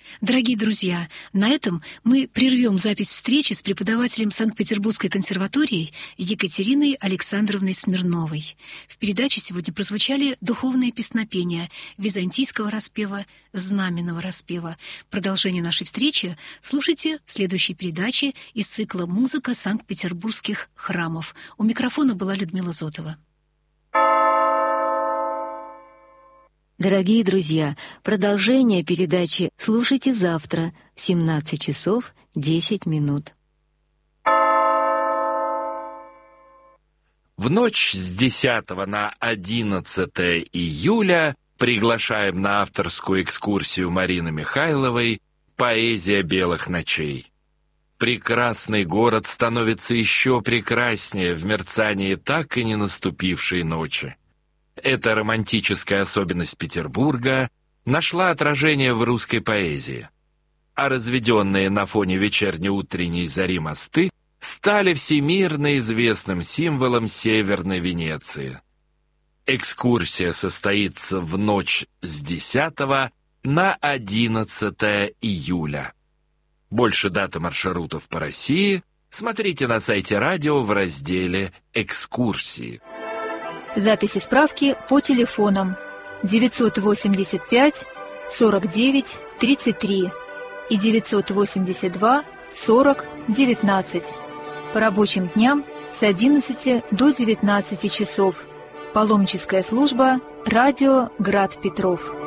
Дорогие друзья, на этом мы прервем запись встречи с преподавателем Санкт-Петербургской консерватории Екатериной Александровной Смирновой. В передаче сегодня прозвучали духовные песнопения византийского распева, знаменного распева. Продолжение нашей встречи слушайте в следующей передаче из цикла «Музыка Санкт-Петербургских храмов». У микрофона была Людмила Зотова. Дорогие друзья, продолжение передачи слушайте завтра в 17 часов 10 минут. В ночь с 10 на 11 июля приглашаем на авторскую экскурсию Марины Михайловой «Поэзия белых ночей». Прекрасный город становится еще прекраснее в мерцании так и не наступившей ночи. Эта романтическая особенность Петербурга нашла отражение в русской поэзии, а разведенные на фоне вечерне-утренней зари мосты стали всемирно известным символом Северной Венеции. Экскурсия состоится в ночь с 10 на 11 июля. Больше дат и маршрутов по России смотрите на сайте радио в разделе «Экскурсии». Записи и справки по телефонам 985 49 33 и 982 40 19. По рабочим дням с 11 до 19 часов. Паломническая служба «Радио Град Петров».